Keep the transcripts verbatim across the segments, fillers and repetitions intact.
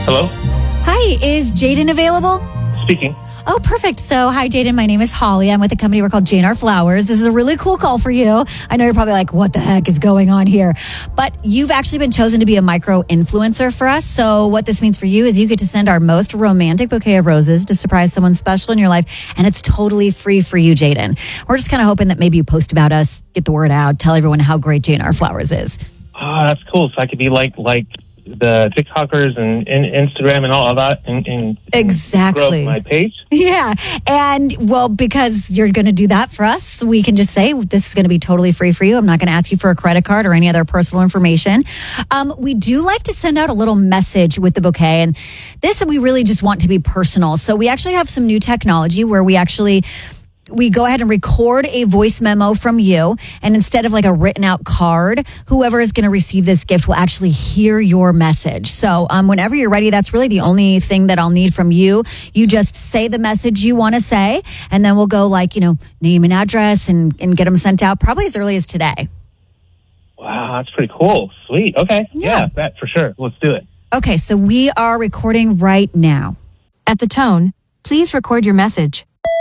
Hello? Hi, is Jaden available? Speaking. Oh, perfect. So, hi, Jaden. My name is Holly. I'm with a company we're called J and R Flowers. This is a really cool call for you. I know you're probably like, what the heck is going on here? But you've actually been chosen to be a micro influencer for us. So what this means for you is you get to send our most romantic bouquet of roses to surprise someone special in your life. And it's totally free for you, Jaden. We're just kind of hoping that maybe you post about us, get the word out, tell everyone how great J and R Flowers is. Oh, that's cool. So I could be like like the TikTokers and, and Instagram and all of that and, and exactly grow my page. Yeah. And well, because you're going to do that for us, we can just say this is going to be totally free for you. I'm not going to ask you for a credit card or any other personal information. Um, we do like to send out a little message with the bouquet, and this we really just want to be personal. So we actually have some new technology where we actually we go ahead and record a voice memo from you. And instead of like a written out card, whoever is going to receive this gift will actually hear your message. So um, whenever you're ready, that's really the only thing that I'll need from you. You just say the message you want to say, and then we'll go like, you know, name and address and, and get them sent out probably as early as today. Wow, that's pretty cool. Sweet. Okay. Yeah, yeah that for sure. Let's do it. Okay, so we are recording right now. At the tone, please record your message.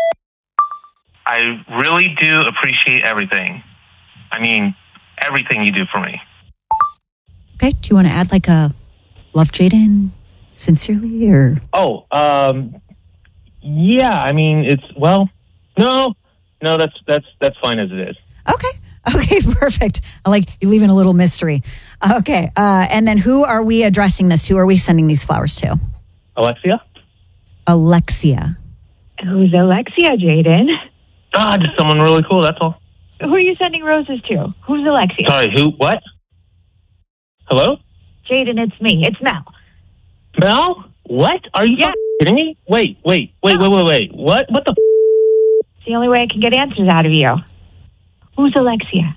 I really do appreciate everything. I mean, everything you do for me. Okay, do you want to add like a love Jaden sincerely or? Oh, um, yeah, I mean, it's, well, no, no, that's, that's, that's fine as it is. Okay. Okay, perfect. I like you're leaving a little mystery. Okay, uh, and then who are we addressing this to? Who are we sending these flowers to? Alexia? Alexia. Who's Alexia, Jaden? Ah, just someone really cool, that's all. Who are you sending roses to? Who's Alexia? Sorry, who? What? Hello? Jaden, it's me. It's Mel. Mel? What? Are you yeah. kidding me? Wait, wait, wait, no. wait, wait, wait. What? What the f***? It's the only way I can get answers out of you. Who's Alexia?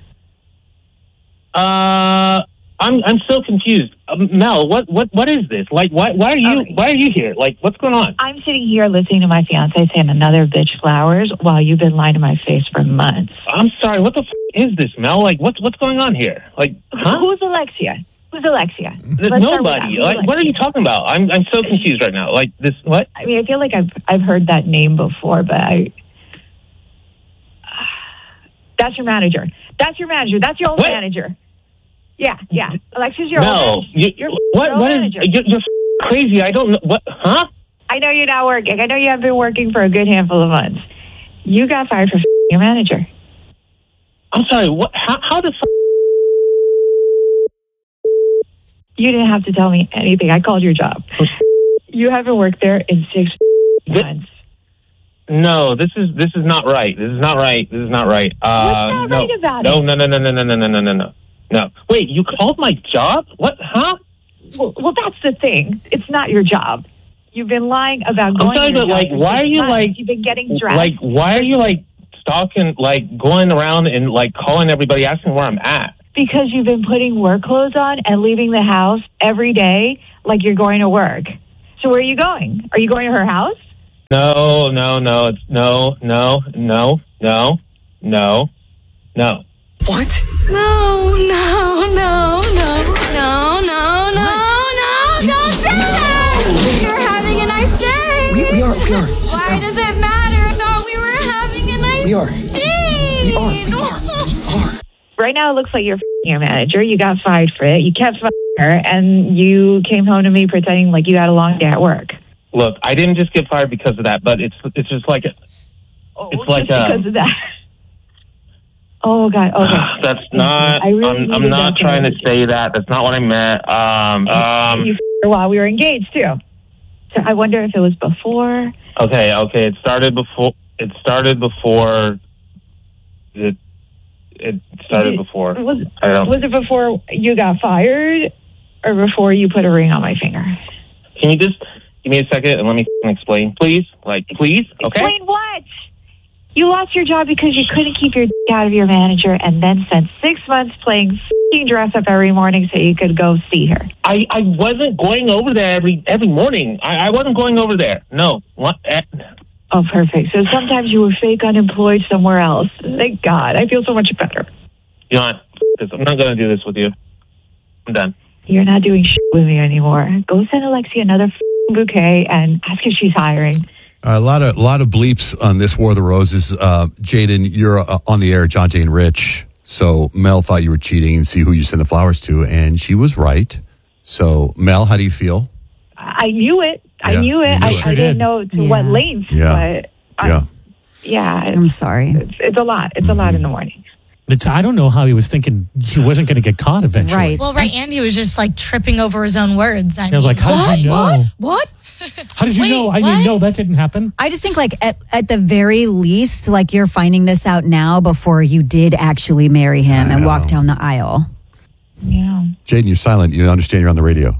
Uh... I'm I'm so confused, um, Mel. What what what is this? Like, why why are you okay. why are you here? Like, what's going on? I'm sitting here listening to my fiance send another bitch flowers while you've been lying to my face for months. I'm sorry. What the f- is this, Mel? Like, what's what's going on here? Like, huh? Who's Alexia? Who's Alexia? There's Let's nobody. Like, Alexia? what are you talking about? I'm I'm so confused right now. Like this, what? I mean, I feel like I've I've heard that name before, but I. That's your manager. That's your manager. That's your old what? manager. Yeah, yeah. Alexia's your no, old you, your, what? your What is? manager. You're, you're crazy. I don't know. What? Huh? I know you're not working. I know you have been working for a good handful of months. You got fired for your manager. I'm sorry. What? How? How the? F- you didn't have to tell me anything. I called your job. You haven't worked there in six this, months. No, this is this is not right. This is not right. This is not right. Uh, What's not no, right about no, it? No, no, no, no, no, no, no, no, no, no. No. Wait, you called my job? What? Huh? Well, well, that's the thing. It's not your job. You've been lying about going. I'm sorry, to your but like, job for why six are you months. like? You've been getting dressed. Like, why are you like stalking, like going around and like calling everybody, asking where I'm at? Because you've been putting work clothes on and leaving the house every day like you're going to work. So where are you going? Are you going to her house? No, no, no. It's no, no, no, no, no, no. What? No, no, no, no, no, no, no, no, don't do that! We're having a nice day! We, we are, we are. Sit Why down. does it matter? I thought we were having a nice We are. date! We are, we are, we are. Right now it looks like you're f***ing your manager. You got fired for it. You kept f***ing her, and you came home to me pretending like you had a long day at work. Look, I didn't just get fired because of that, but it's it's just like a, Oh, it's like just a, because of that. Oh God! Okay, that's not. I really I'm, I'm needed not that trying to conversation. say that. That's not what I meant. Um, um. You f***ed her while we were engaged too. So I wonder if it was before. Okay, okay. It started before. It started before. It. It started before. Was, I don't. was it before you got fired, or before you put a ring on my finger? Can you just give me a second and let me explain, please? Like, please. Okay. Explain what? You lost your job because you couldn't keep your d- out of your manager, and then spent six months playing f***ing dress up every morning so you could go see her. I, I wasn't going over there every every morning. I, I wasn't going over there. No. What? Eh. Oh, perfect. So sometimes you were fake unemployed somewhere else. Thank God. I feel so much better. You know what? F- this. I'm not going to do this with you. I'm done. you're not doing shit with me anymore. Go send Alexi another f***ing bouquet and ask if she's hiring. A lot of a lot of bleeps on this War of the Roses. Uh, Jaden, you're uh, on the air, John Jane Rich. So Mel thought you were cheating and see who you send the flowers to, and she was right. So Mel, how do you feel? I knew it. I Yeah, knew it. you knew I, it. I Sure didn't did. know to Yeah. what length, Yeah. but I, Yeah. yeah, it's, I'm sorry. it's, it's a lot. It's a lot in the morning. It's, I don't know how he was thinking he wasn't going to get caught eventually. Right. Well, right, Andy was just like tripping over his own words. I, I was mean, like, how what? did you know? What? How did you Wait, know? I what? mean, no, that didn't happen. I just think, like, at, at the very least, like, you're finding this out now before you did actually marry him I and know. walk down the aisle. Yeah. Jaden, you're silent. You understand you're on the radio.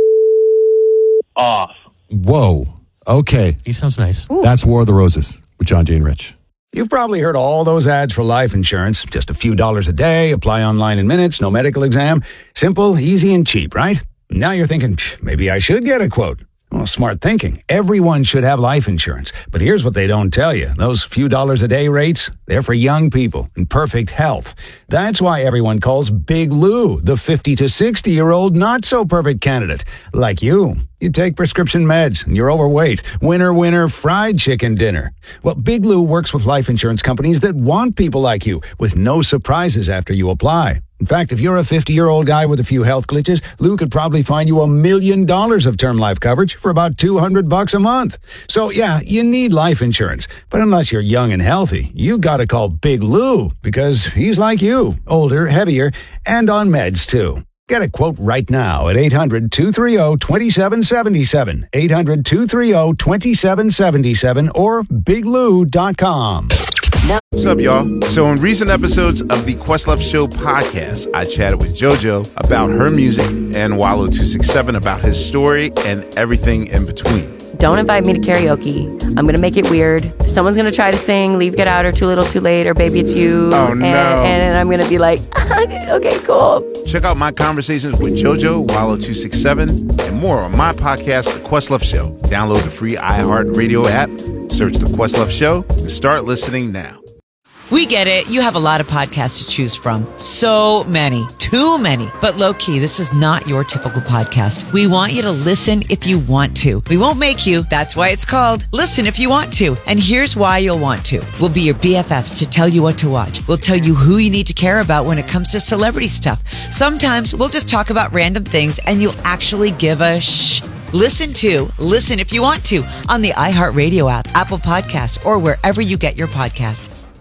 Off. Whoa. Okay. He sounds nice. That's War of the Roses with John Jane Rich. You've probably heard all those ads for life insurance. Just a few dollars a day, apply online in minutes, no medical exam. Simple, easy, and cheap, right? Now you're thinking, maybe I should get a quote. Well, smart thinking. Everyone should have life insurance. But here's what they don't tell you. Those few dollars a day rates, they're for young people in perfect health. That's why everyone calls Big Lou the fifty to sixty-year-old not-so-perfect candidate. Like you. You take prescription meds and you're overweight. Winner, winner, fried chicken dinner. Well, Big Lou works with life insurance companies that want people like you with no surprises after you apply. In fact, if you're a fifty-year-old guy with a few health glitches, Lou could probably find you a million dollars of term life coverage for about two hundred bucks a month. So yeah, you need life insurance. But unless you're young and healthy, you gotta call Big Lou because he's like you, older, heavier, and on meds too. Get a quote right now at eight hundred, two three zero, two seven seven seven, eight hundred, two three zero, two seven seven seven or big lou dot com. What's up, y'all? So in recent episodes of the Questlove Show podcast, I chatted with JoJo about her music and Wallow two six seven about his story and everything in between. Don't invite me to karaoke. I'm going to make it weird. Someone's going to try to sing Leave, Get Out, or Too Little, Too Late, or Baby It's You. Oh, no. And, and I'm going to be like, okay, cool. Check out my conversations with JoJo, Wallow two six seven, and more on my podcast, The Questlove Show. Download the free iHeartRadio app, search The Questlove Show, and start listening now. We get it. You have a lot of podcasts to choose from. So many. Too many. But low-key, this is not your typical podcast. We want you to listen if you want to. We won't make you. That's why it's called Listen If You Want To. And here's why you'll want to. We'll be your B F Fs to tell you what to watch. We'll tell you who you need to care about when it comes to celebrity stuff. Sometimes we'll just talk about random things and you'll actually give a shh. Listen to Listen If You Want To on the iHeartRadio app, Apple Podcasts, or wherever you get your podcasts.